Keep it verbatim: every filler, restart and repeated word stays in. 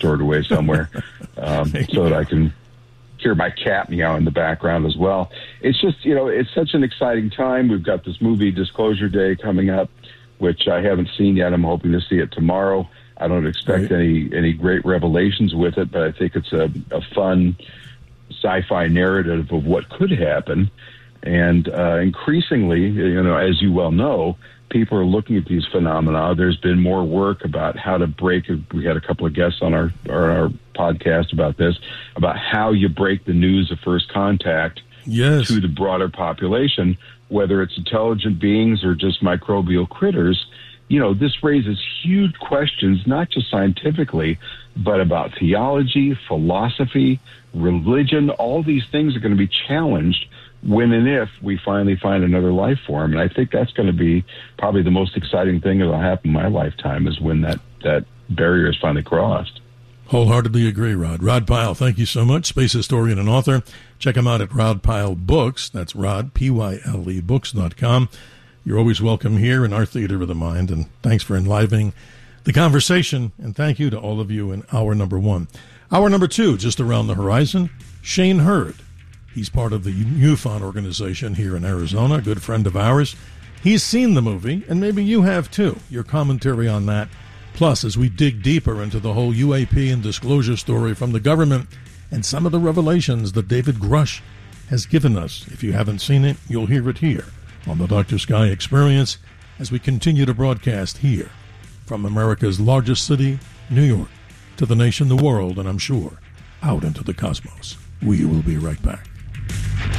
stored away somewhere um, so that I can hear my cat meow in the background as well. It's just, you know, it's such an exciting time. We've got this movie Disclosure Day coming up, which I haven't seen yet. I'm hoping to see it tomorrow. I don't expect right. any, any great revelations with it, but I think it's a, a fun sci-fi narrative of what could happen. And uh, increasingly, you know, as you well know, people are looking at these phenomena. There's been more work about how to break. We had a couple of guests on our, our podcast about this, about how you break the news of first contact yes. to the broader population, whether it's intelligent beings or just microbial critters. You know, this raises huge questions, not just scientifically, but about theology, philosophy, religion. All these things are going to be challenged when and if we finally find another life form. And I think that's going to be probably the most exciting thing that will happen in my lifetime, is when that, that barrier is finally crossed. Wholeheartedly agree, Rod. Rod Pyle, thank you so much. Space historian and author. Check him out at Rod Pyle Books. That's Rod, P Y L E, books dot com. You're always welcome here in our Theater of the Mind, and thanks for enlivening the conversation, and thank you to all of you in hour number one. Hour number two, just around the horizon, Shane Hurd. He's part of the MUFON organization here in Arizona, a good friend of ours. He's seen the movie, and maybe you have too. Your commentary on that. Plus, as we dig deeper into the whole U A P and disclosure story from the government and some of the revelations that David Grush has given us. If you haven't seen it, you'll hear it here on the Doctor Sky Experience as we continue to broadcast here from America's largest city, New York, to the nation, the world, and I'm sure out into the cosmos. We will be right back.